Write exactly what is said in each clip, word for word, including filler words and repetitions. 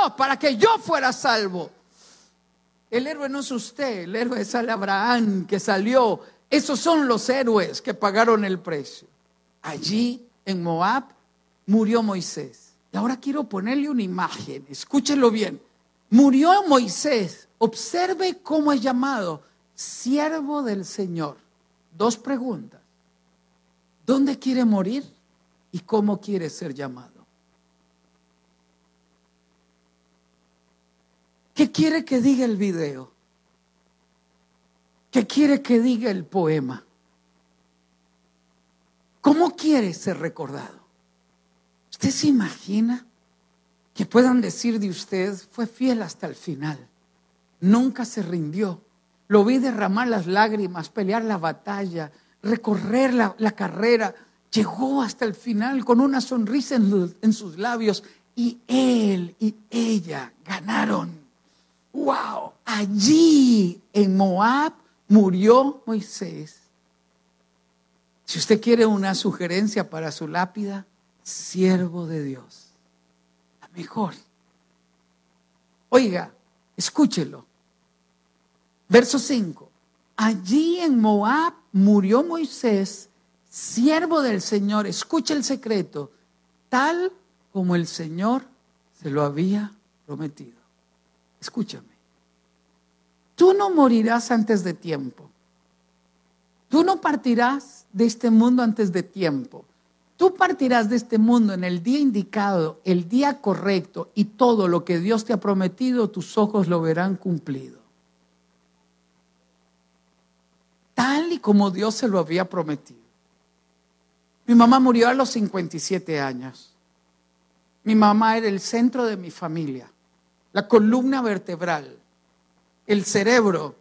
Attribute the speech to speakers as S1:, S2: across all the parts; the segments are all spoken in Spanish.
S1: murió para que yo fuera salvo. El héroe no es usted, el héroe es el Abraham que salió. Esos son los héroes que pagaron el precio. Allí en Moab murió Moisés. Y ahora quiero ponerle una imagen, escúchelo bien. Murió Moisés, observe cómo es llamado, siervo del Señor. Dos preguntas. ¿Dónde quiere morir y cómo quiere ser llamado? ¿Qué quiere que diga el video? ¿Qué quiere que diga el poema? ¿Cómo quiere ser recordado? ¿Usted se imagina que puedan decir de usted, fue fiel hasta el final, nunca se rindió, lo vi derramar las lágrimas, pelear la batalla, recorrer la, la carrera, llegó hasta el final con una sonrisa en, los, en sus labios y él y ella ganaron? ¡Wow! Allí en Moab murió Moisés. Si usted quiere una sugerencia para su lápida, siervo de Dios. La mejor. Oiga, escúchelo. Verso cinco. Allí en Moab murió Moisés, siervo del Señor. Escucha el secreto. Tal como el Señor se lo había prometido. Escúchame. Tú no morirás antes de tiempo. Tú no partirás de este mundo antes de tiempo. Tú partirás de este mundo en el día indicado, el día correcto, y todo lo que Dios te ha prometido, tus ojos lo verán cumplido. Tal y como Dios se lo había prometido. Mi mamá murió a los cincuenta y siete años. Mi mamá era el centro de mi familia, la columna vertebral, el cerebro.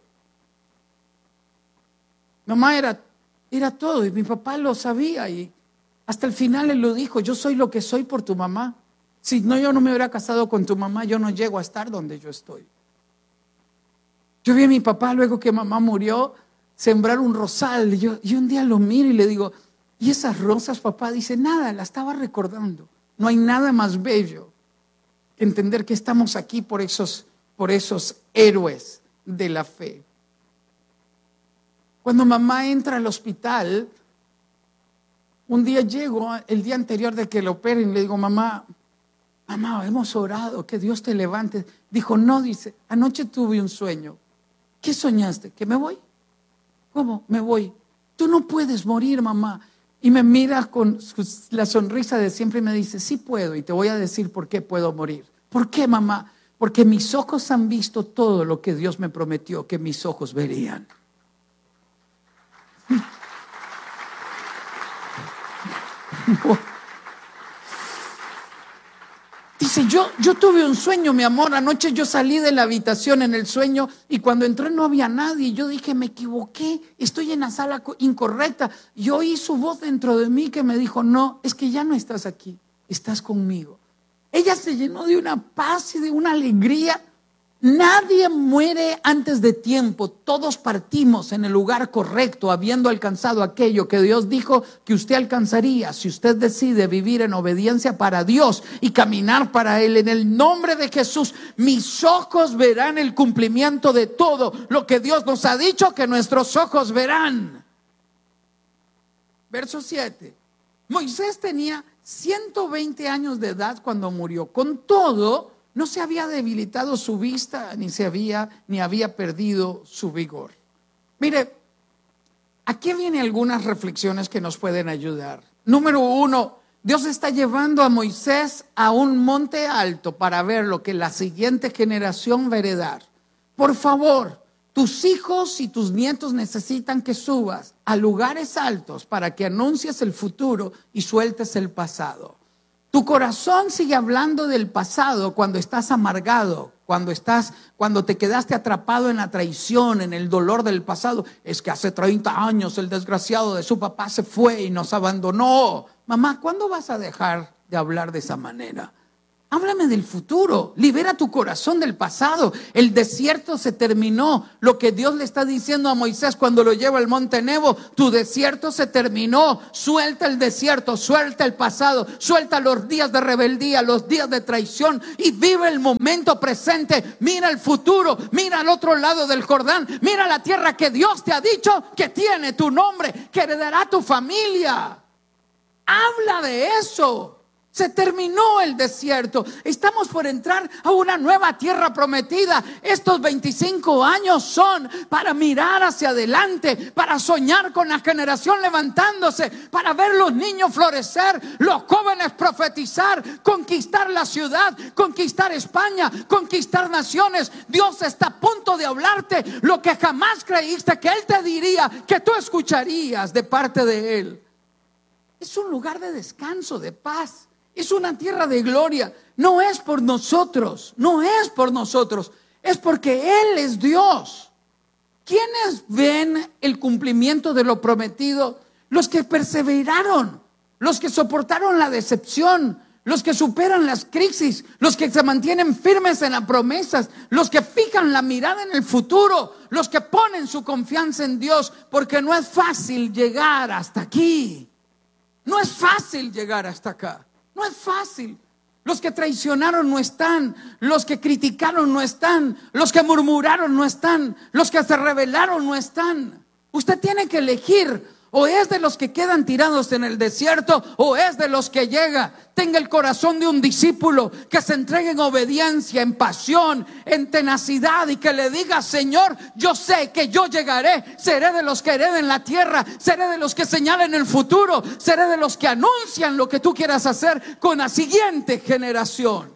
S1: Mi mamá era, era todo y mi papá lo sabía y hasta el final él lo dijo, yo soy lo que soy por tu mamá. Si no, yo no me hubiera casado con tu mamá, yo no llego a estar donde yo estoy. Yo vi a mi papá luego que mamá murió sembrar un rosal y yo, y un día lo miro y le digo, ¿y esas rosas, papá? Dice, nada, la estaba recordando. No hay nada más bello que entender que estamos aquí por esos, por esos héroes de la fe. Cuando mamá entra al hospital, un día llego, el día anterior de que lo operen, le digo, mamá, mamá, hemos orado, que Dios te levante. Dijo, no, dice, anoche tuve un sueño. ¿Qué soñaste? ¿Que me voy? ¿Cómo? Me voy. Tú no puedes morir, mamá. Y me mira con la sonrisa de siempre y me dice, sí puedo, y te voy a decir por qué puedo morir. ¿Por qué, mamá? Porque mis ojos han visto todo lo que Dios me prometió que mis ojos verían. Dice, yo, yo tuve un sueño, mi amor, anoche yo salí de la habitación en el sueño y cuando entré no había nadie. Yo dije, me equivoqué, estoy en la sala incorrecta. Y oí su voz dentro de mí que me dijo, no, es que ya no estás aquí, estás conmigo. Ella se llenó de una paz y de una alegría. Nadie muere antes de tiempo, todos partimos en el lugar correcto, habiendo alcanzado aquello que Dios dijo que usted alcanzaría. Si usted decide vivir en obediencia para Dios y caminar para Él, en el nombre de Jesús, mis ojos verán el cumplimiento de todo lo que Dios nos ha dicho que nuestros ojos verán. Verso siete. Moisés tenía ciento veinte años de edad cuando murió. Con todo, no se había debilitado su vista, ni se había, ni había perdido su vigor. Mire, aquí vienen algunas reflexiones que nos pueden ayudar. Número uno, Dios está llevando a Moisés a un monte alto para ver lo que la siguiente generación va a heredar. Por favor, tus hijos y tus nietos necesitan que subas a lugares altos para que anuncies el futuro y sueltes el pasado. Tu corazón sigue hablando del pasado cuando estás amargado, cuando estás, cuando te quedaste atrapado en la traición, en el dolor del pasado. Es que hace treinta años el desgraciado de su papá se fue y nos abandonó. Mamá, ¿cuándo vas a dejar de hablar de esa manera? Háblame del futuro, libera tu corazón del pasado. El desierto se terminó. Lo que Dios le está diciendo a Moisés cuando lo lleva al monte Nebo: tu desierto se terminó. Suelta el desierto, suelta el pasado, suelta los días de rebeldía, los días de traición, y vive el momento presente. Mira el futuro, mira al otro lado del Jordán, mira la tierra que Dios te ha dicho que tiene tu nombre, que heredará tu familia. Habla de eso. Se terminó el desierto. Estamos por entrar a una nueva tierra prometida. Estos veinticinco años son para mirar hacia adelante, para soñar con la generación levantándose, para ver los niños florecer, los jóvenes profetizar, conquistar la ciudad, conquistar España, conquistar naciones. Dios está a punto de hablarte lo que jamás creíste que Él te diría, que tú escucharías de parte de Él. Es un lugar de descanso, de paz. Es una tierra de gloria. No es por nosotros, no es por nosotros, es porque Él es Dios. ¿Quiénes ven el cumplimiento de lo prometido? Los que perseveraron, los que soportaron la decepción, los que superan las crisis, los que se mantienen firmes en las promesas, los que fijan la mirada en el futuro, los que ponen su confianza en Dios, porque no es fácil llegar hasta aquí. No es fácil llegar hasta acá. No es fácil. Los que traicionaron no están. Los que criticaron no están. Los que murmuraron no están. Los que se rebelaron no están. Usted tiene que elegir. O es de los que quedan tirados en el desierto, o es de los que llega. Tenga el corazón de un discípulo que se entregue en obediencia, en pasión, en tenacidad, y que le diga: Señor, yo sé que yo llegaré. Seré de los que hereden la tierra. Seré de los que señalen el futuro. Seré de los que anuncian lo que tú quieras hacer con la siguiente generación.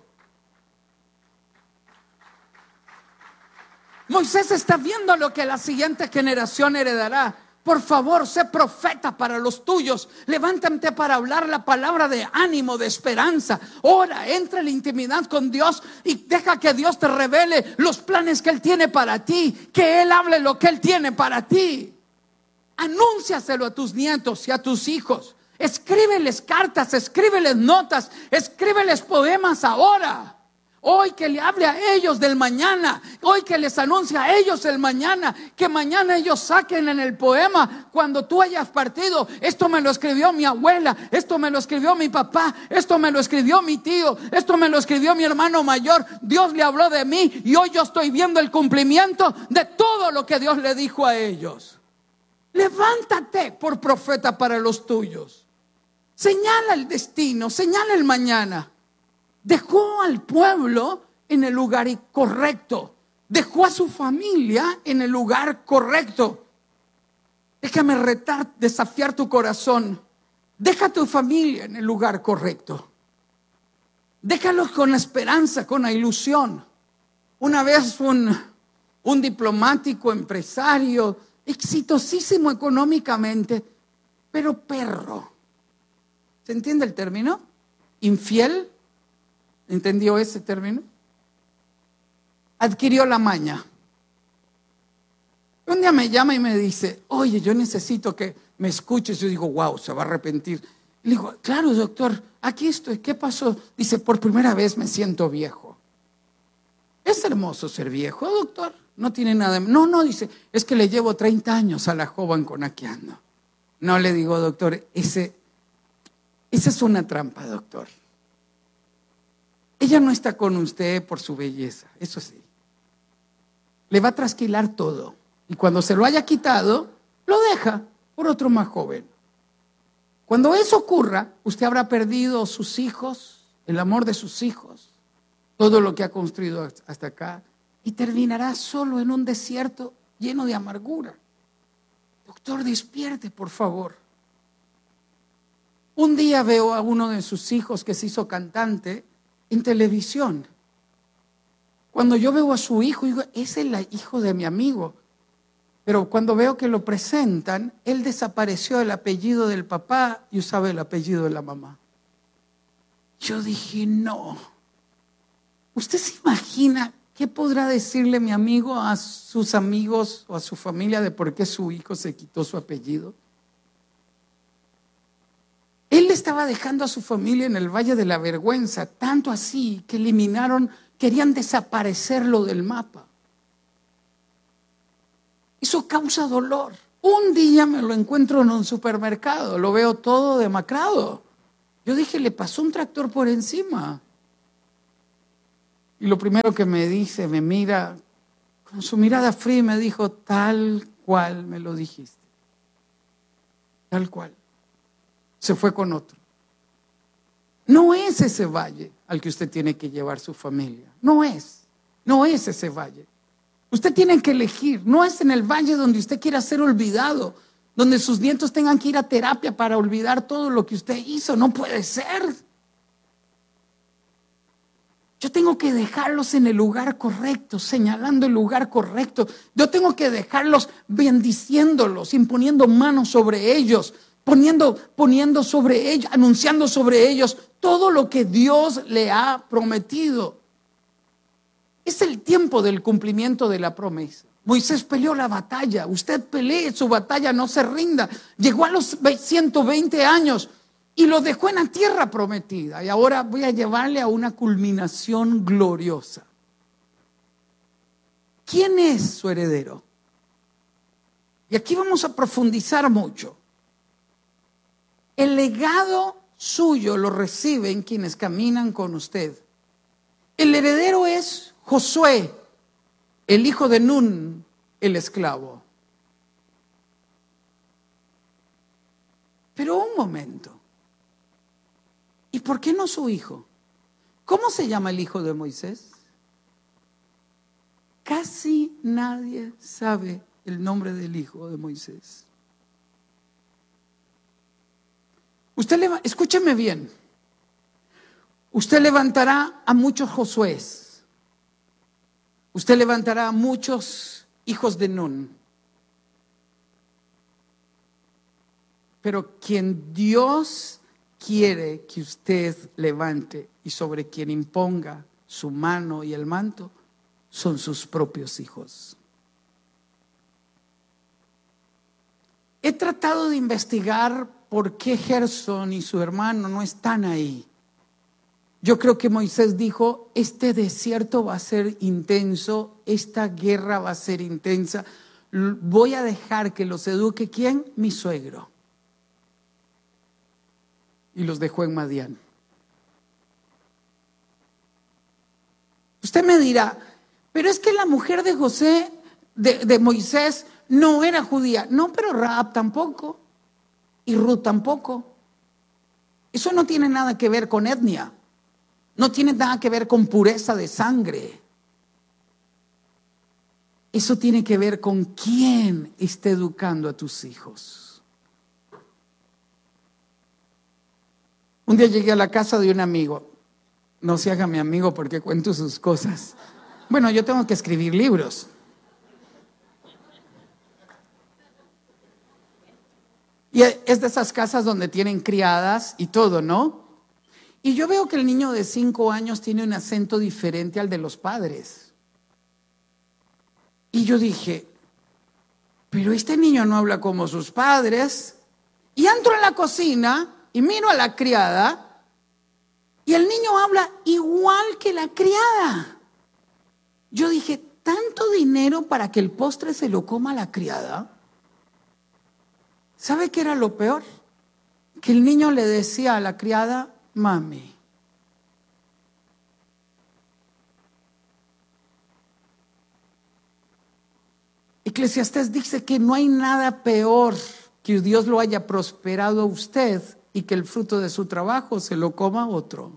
S1: Moisés está viendo lo que la siguiente generación heredará. Por favor, sé profeta para los tuyos. Levántate para hablar la palabra de ánimo, de esperanza. Ora, entra en la intimidad con Dios y deja que Dios te revele los planes que Él tiene para ti. Que Él hable lo que Él tiene para ti. Anúnciaselo a tus nietos y a tus hijos. Escríbeles cartas, escríbeles notas, escríbeles poemas ahora. Hoy que le hable a ellos del mañana. Hoy que les anuncie a ellos el mañana. Que mañana ellos saquen en el poema, cuando tú hayas partido: esto me lo escribió mi abuela, esto me lo escribió mi papá, esto me lo escribió mi tío, esto me lo escribió mi hermano mayor. Dios le habló de mí y hoy yo estoy viendo el cumplimiento de todo lo que Dios le dijo a ellos. Levántate por profeta para los tuyos. Señala el destino, señala el mañana. Dejó al pueblo en el lugar correcto. Dejó a su familia en el lugar correcto. Déjame retar, desafiar tu corazón. Deja a tu familia en el lugar correcto. Déjalos con la esperanza, con la ilusión. Una vez un, un diplomático, empresario, exitosísimo económicamente, pero perro. ¿Se entiende el término? Infiel. ¿Entendió ese término? Adquirió la maña. Un día me llama y me dice: oye, yo necesito que me escuches. Yo digo: wow, se va a arrepentir. Le digo: claro, doctor, aquí estoy. ¿Qué pasó? Dice: por primera vez me siento viejo. Es hermoso ser viejo, doctor. No tiene nada de... No, no, dice, es que le llevo treinta años a la joven con aquí ando. No, le digo: doctor, ese, esa es una trampa, doctor. Ella no está con usted por su belleza, eso sí. Le va a trasquilar todo. Y cuando se lo haya quitado, lo deja por otro más joven. Cuando eso ocurra, usted habrá perdido sus hijos, el amor de sus hijos, todo lo que ha construido hasta acá, y terminará solo en un desierto lleno de amargura. Doctor, despierte, por favor. Un día veo a uno de sus hijos que se hizo cantante en televisión. Cuando yo veo a su hijo, digo: es el hijo de mi amigo. Pero cuando veo que lo presentan, él desapareció el apellido del papá y usaba el apellido de la mamá. Yo dije: no. ¿Usted se imagina qué podrá decirle mi amigo a sus amigos o a su familia de por qué su hijo se quitó su apellido? Él está estaba dejando a su familia en el Valle de la Vergüenza, tanto así que eliminaron, querían desaparecerlo del mapa. Eso causa dolor. Un día me lo encuentro en un supermercado, lo veo todo demacrado. Yo dije, le pasó un tractor por encima. Y lo primero que me dice, me mira con su mirada fría y me dijo, tal cual me lo dijiste. Tal cual. Se fue con otro. No es ese valle al que usted tiene que llevar su familia. No es. No es ese valle. Usted tiene que elegir. No es en el valle donde usted quiera ser olvidado, donde sus nietos tengan que ir a terapia para olvidar todo lo que usted hizo. No puede ser. Yo tengo que dejarlos en el lugar correcto, señalando el lugar correcto. Yo tengo que dejarlos bendiciéndolos, imponiendo manos sobre ellos, poniendo, poniendo sobre ellos, anunciando sobre ellos todo lo que Dios le ha prometido. Es el tiempo del cumplimiento de la promesa. Moisés peleó la batalla. Usted pelee su batalla, no se rinda. Llegó a los ciento veinte años y lo dejó en la tierra prometida. Y ahora voy a llevarle a una culminación gloriosa. ¿Quién es su heredero? Y aquí vamos a profundizar mucho. El legado suyo lo reciben quienes caminan con usted. El heredero es Josué, el hijo de Nun, el esclavo. Pero un momento. ¿Y por qué no su hijo? ¿Cómo se llama el hijo de Moisés? Casi nadie sabe el nombre del hijo de Moisés. Usted le, escúcheme bien. Usted levantará a muchos Josués. Usted levantará a muchos hijos de Nun. Pero quien Dios quiere que usted levante y sobre quien imponga su mano y el manto son sus propios hijos. He tratado de investigar por qué Gerson y su hermano no están ahí. Yo creo que Moisés dijo, este desierto va a ser intenso, esta guerra va a ser intensa, voy a dejar que los eduque ¿quién? Mi suegro. Y los dejó en Madián. Usted me dirá, pero es que la mujer de José, de, de Moisés, no era judía. No, pero Rahab tampoco. Y Ruth tampoco. Eso no tiene nada que ver con etnia. No tiene nada que ver con pureza de sangre. Eso tiene que ver con quién está educando a tus hijos. Un día llegué a la casa de un amigo. No se haga mi amigo porque cuento sus cosas. Bueno, yo tengo que escribir libros. Y es de esas casas donde tienen criadas y todo, ¿no? Y yo veo que el niño de cinco años tiene un acento diferente al de los padres. Y yo dije, pero este niño no habla como sus padres. Y entro en la cocina y miro a la criada y el niño habla igual que la criada. Yo dije, ¿tanto dinero para que el postre se lo coma la criada? ¿Sabe qué era lo peor? Que el niño le decía a la criada, mami. Eclesiastés dice que no hay nada peor que Dios lo haya prosperado a usted y que el fruto de su trabajo se lo coma otro.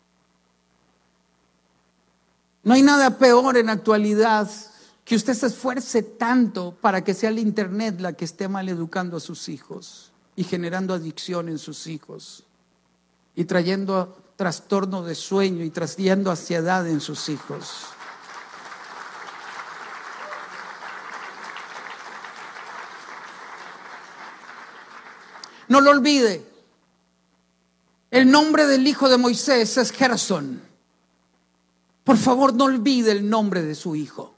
S1: No hay nada peor en la actualidad que usted se esfuerce tanto para que sea el internet la que esté mal educando a sus hijos y generando adicción en sus hijos y trayendo trastorno de sueño y trayendo ansiedad en sus hijos. No lo olvide. El nombre del hijo de Moisés es Gerson. Por favor, no olvide el nombre de su hijo.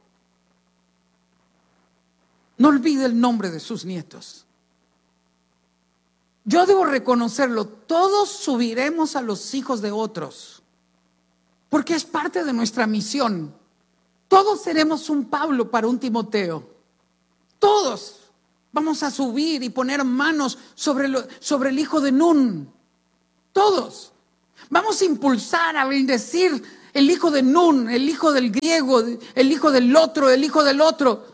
S1: No olvide el nombre de sus nietos. Yo debo reconocerlo, todos subiremos a los hijos de otros, porque es parte de nuestra misión. Todos seremos un Pablo para un Timoteo. Todos vamos a subir y poner manos sobre, lo, sobre el hijo de Nun. Todos. Vamos a impulsar, a bendecir el hijo de Nun, el hijo del griego, el hijo del otro, el hijo del otro.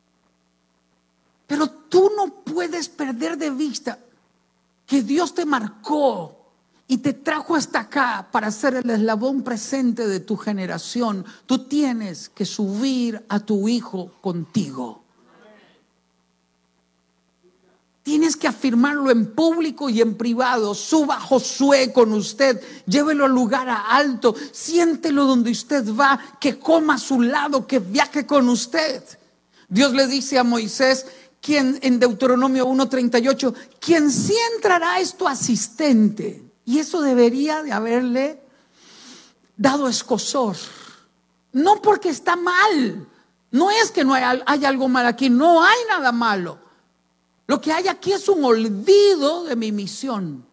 S1: Pero tú no puedes perder de vista que Dios te marcó y te trajo hasta acá para ser el eslabón presente de tu generación. Tú tienes que subir a tu hijo contigo. Tienes que afirmarlo en público y en privado. Suba Josué con usted, llévelo al lugar alto, siéntelo donde usted va, que coma a su lado, que viaje con usted. Dios le dice a Moisés, quien en Deuteronomio uno treinta y ocho, quien sí entrará es tu asistente. Y eso debería de haberle dado escozor. No porque está mal, no es que no hay, hay algo mal aquí, no hay nada malo. Lo que hay aquí es un olvido de mi misión.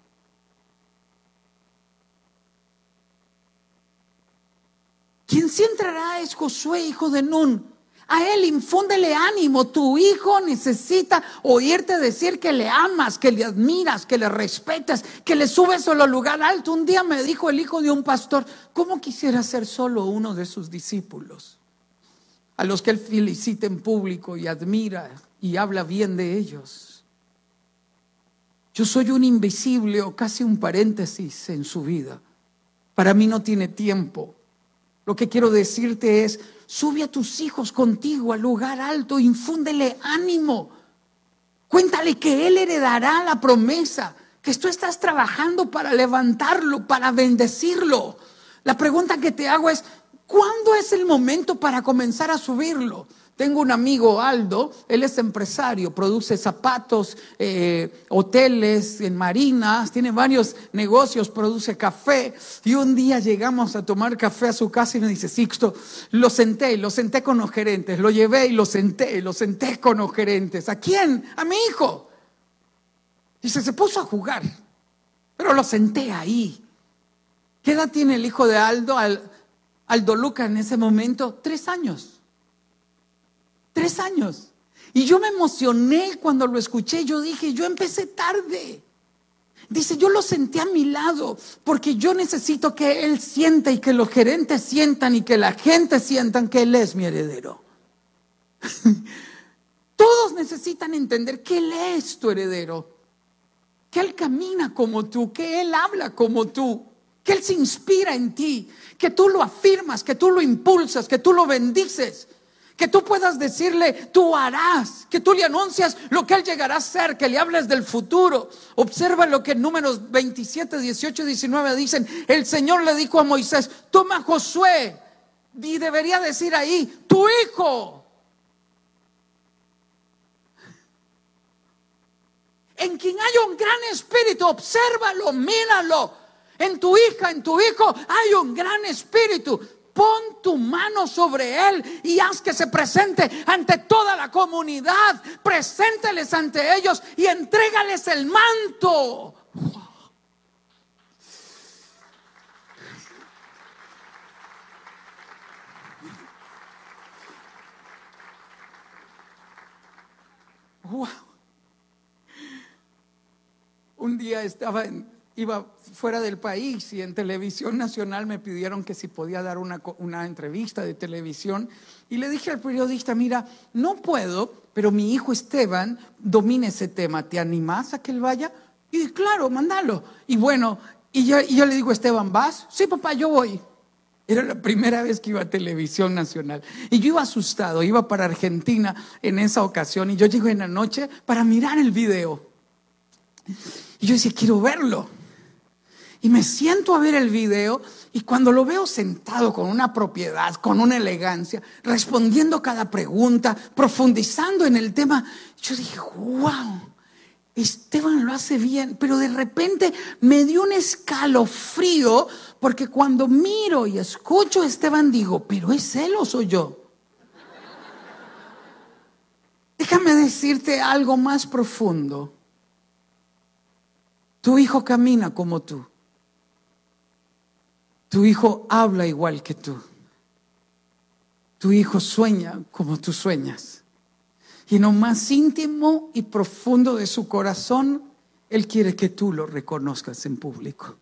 S1: Quien sí entrará es Josué, hijo de Nun. A él infúndele ánimo. Tu hijo necesita oírte decir que le amas, que le admiras, que le respetas, que le subes solo al lugar alto. Un día me dijo el hijo de un pastor, ¿cómo quisiera ser solo uno de sus discípulos? A los que él felicita en público y admira y habla bien de ellos. Yo soy un invisible o casi un paréntesis en su vida. Para mí no tiene tiempo. Lo que quiero decirte es, sube a tus hijos contigo al lugar alto, infúndele ánimo. Cuéntale que él heredará la promesa, que tú estás trabajando para levantarlo, para bendecirlo. La pregunta que te hago es, ¿cuándo es el momento para comenzar a subirlo? Tengo un amigo, Aldo, él es empresario, produce zapatos, eh, hoteles, en marinas, tiene varios negocios, produce café. Y un día llegamos a tomar café a su casa y me dice, Sixto, lo senté, lo senté con los gerentes, lo llevé y lo senté, lo senté con los gerentes. ¿A quién? A mi hijo. Dice, se puso a jugar, pero lo senté ahí. ¿Qué edad tiene el hijo de Aldo? Aldo Luca en ese momento, tres años. Tres años. Y yo me emocioné cuando lo escuché. Yo dije, yo empecé tarde. Dice, yo lo senté a mi lado porque yo necesito que él sienta y que los gerentes sientan y que la gente sientan que él es mi heredero. Todos necesitan entender que él es tu heredero, que él camina como tú, que él habla como tú, que él se inspira en ti, que tú lo afirmas, que tú lo impulsas, que tú lo bendices. Que tú puedas decirle, tú harás, que tú le anuncias lo que él llegará a ser, que le hables del futuro. Observa lo que en Números veintisiete, dieciocho y diecinueve dicen. El Señor le dijo a Moisés, toma a Josué, y debería decir ahí, tu hijo, en quien hay un gran espíritu, obsérvalo, míralo. En tu hija, en tu hijo hay un gran espíritu. Pon tu mano sobre él y haz que se presente ante toda la comunidad. Preséntales ante ellos y entrégales el manto. Wow. Un día estaba en Iba fuera del país y en Televisión Nacional me pidieron que si podía dar una, una entrevista de televisión y le dije al periodista, mira, no puedo, pero mi hijo Esteban domina ese tema, ¿te animás a que él vaya? Y claro, mándalo. Y bueno, y yo, y yo le digo, Esteban, ¿vas? Sí, papá, yo voy. Era la primera vez que iba a Televisión Nacional y yo iba asustado, iba para Argentina en esa ocasión y yo llego en la noche para mirar el video. Y yo decía, quiero verlo. Y me siento a ver el video y cuando lo veo sentado con una propiedad, con una elegancia, respondiendo cada pregunta, profundizando en el tema, yo dije, wow, Esteban lo hace bien. Pero de repente me dio un escalofrío porque cuando miro y escucho a Esteban digo, ¿pero es él o soy yo? Déjame decirte algo más profundo. Tu hijo camina como tú. Tu hijo habla igual que tú. Tu hijo sueña como tú sueñas. Y en lo más íntimo y profundo de su corazón, Él quiere que tú lo reconozcas en público.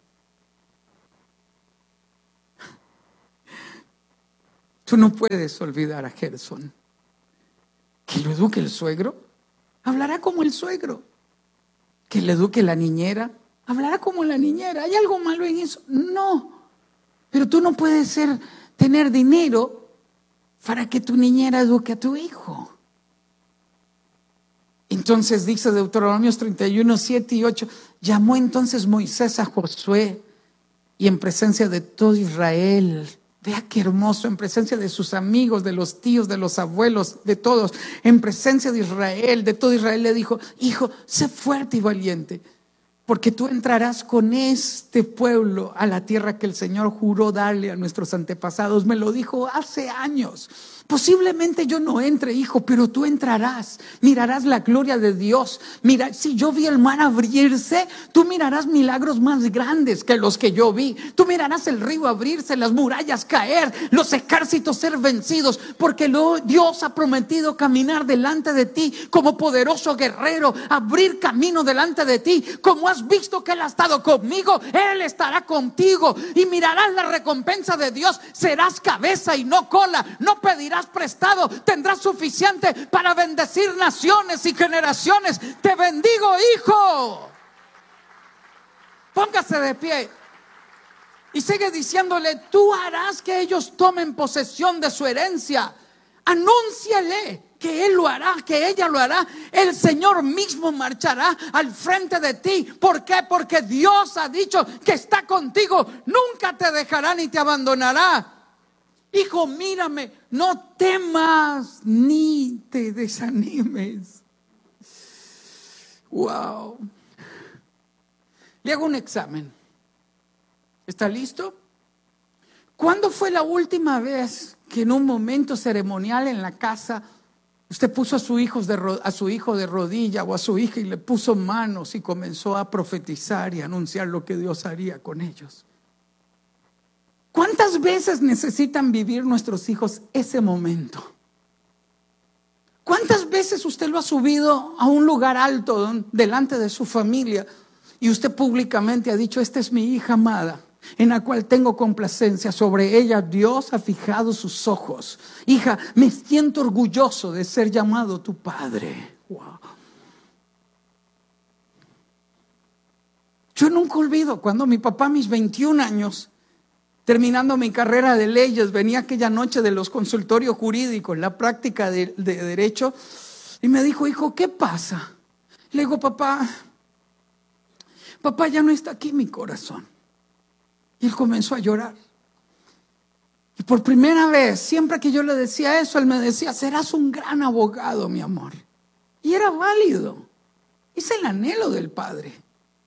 S1: Tú no puedes olvidar a Gerson. Que lo eduque el suegro, hablará como el suegro. Que le eduque la niñera, hablará como la niñera. ¿Hay algo malo en eso? No. Pero tú no puedes ser, tener dinero para que tu niñera eduque a tu hijo. Entonces dice Deuteronomios treinta y uno, siete y ocho, llamó entonces Moisés a Josué y en presencia de todo Israel, vea qué hermoso, en presencia de sus amigos, de los tíos, de los abuelos, de todos, en presencia de Israel, de todo Israel le dijo, hijo, sé fuerte y valiente, porque tú entrarás con este pueblo a la tierra que el Señor juró darle a nuestros antepasados. Me lo dijo hace años. Posiblemente yo no entre, hijo, pero tú entrarás, mirarás la gloria de Dios. Mira, si yo vi el mar abrirse, tú mirarás milagros más grandes que los que yo vi. Tú mirarás el río abrirse, las murallas caer, los ejércitos ser vencidos, porque lo, Dios ha prometido caminar delante de ti como poderoso guerrero, abrir camino delante de ti. Como has visto que Él ha estado conmigo, Él estará contigo y mirarás la recompensa de Dios. Serás cabeza y no cola, no pedirás prestado, tendrás suficiente para bendecir naciones y generaciones. Te bendigo, hijo. Póngase de pie y sigue diciéndole, tú harás que ellos tomen posesión de su herencia. Anúnciale que él lo hará, que ella lo hará. El Señor mismo marchará al frente de ti. ¿Por qué? Porque Dios ha dicho que está contigo, nunca te dejará ni te abandonará. Hijo, mírame, no temas ni te desanimes. Wow. Le hago un examen. ¿Está listo? ¿Cuándo fue la última vez que en un momento ceremonial en la casa usted puso a su hijo de, a su hijo de rodilla o a su hija y le puso manos y comenzó a profetizar y anunciar lo que Dios haría con ellos? ¿Cuántas veces necesitan vivir nuestros hijos ese momento? ¿Cuántas veces usted lo ha subido a un lugar alto delante de su familia y usted públicamente ha dicho, esta es mi hija amada, en la cual tengo complacencia, sobre ella Dios ha fijado sus ojos? Hija, me siento orgulloso de ser llamado tu padre. Wow. Yo nunca olvido cuando mi papá a mis veintiún años, terminando mi carrera de leyes, venía aquella noche de los consultorios jurídicos, la práctica de, de derecho, y me dijo, hijo, ¿qué pasa? Le digo, papá, papá, ya no está aquí mi corazón. Y él comenzó a llorar. Y por primera vez, siempre que yo le decía eso, él me decía, serás un gran abogado, mi amor. Y era válido. Es el anhelo del padre.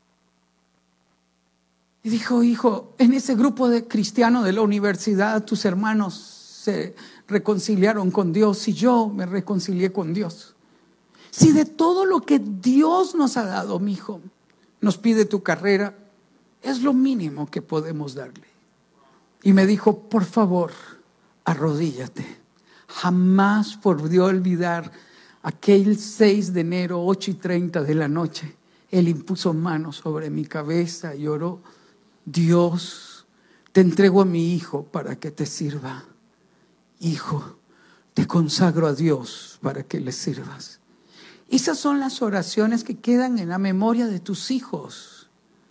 S1: Y dijo, hijo, en ese grupo de cristianos de la universidad, tus hermanos se reconciliaron con Dios y yo me reconcilié con Dios. Si de todo lo que Dios nos ha dado, mi hijo, nos pide tu carrera, es lo mínimo que podemos darle. Y me dijo, por favor, arrodíllate. Jamás podré olvidar aquel seis de enero, ocho y treinta de la noche. Él impuso manos sobre mi cabeza y oró. Dios, te entrego a mi hijo para que te sirva. Hijo, te consagro a Dios para que le sirvas. Esas son las oraciones que quedan en la memoria de tus hijos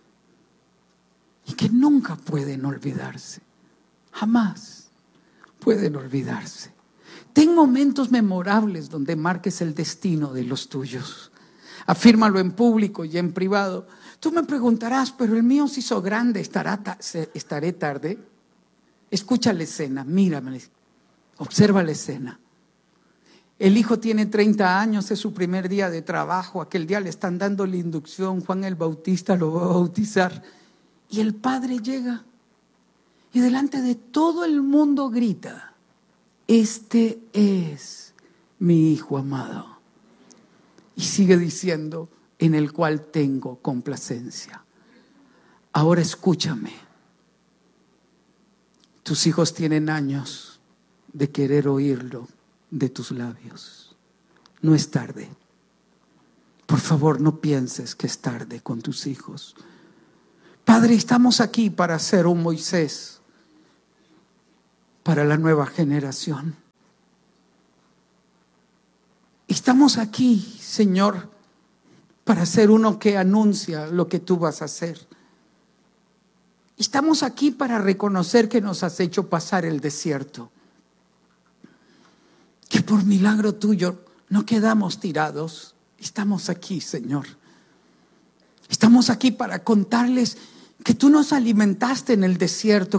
S1: y que nunca pueden olvidarse. Jamás pueden olvidarse. Ten momentos memorables donde marques el destino de los tuyos. Afírmalo en público y en privado. Tú me preguntarás, pero el mío se hizo grande, ¿estará ta- ¿estaré tarde? Escucha la escena, mírame, observa la escena. El hijo tiene treinta años, es su primer día de trabajo. Aquel día le están dando la inducción, Juan el Bautista lo va a bautizar. Y el padre llega y delante de todo el mundo grita, este es mi hijo amado. Y sigue diciendo, en el cual tengo complacencia. Ahora escúchame. Tus hijos tienen años de querer oírlo de tus labios. No es tarde. Por favor, no pienses que es tarde con tus hijos. Padre, estamos aquí para ser un Moisés para la nueva generación. Estamos aquí, Señor, para ser uno que anuncia lo que tú vas a hacer. Estamos aquí para reconocer que nos has hecho pasar el desierto, que por milagro tuyo no quedamos tirados. Estamos aquí, Señor. Estamos aquí para contarles que tú nos alimentaste en el desierto,